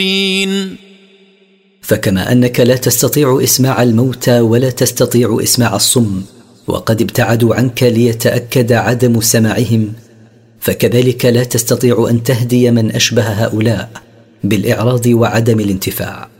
فكما أنك لا تستطيع إسماع الموتى ولا تستطيع إسماع الصم وقد ابتعدوا عنك ليتأكد عدم سماعهم، فكذلك لا تستطيع أن تهدي من أشبه هؤلاء بالإعراض وعدم الانتفاع.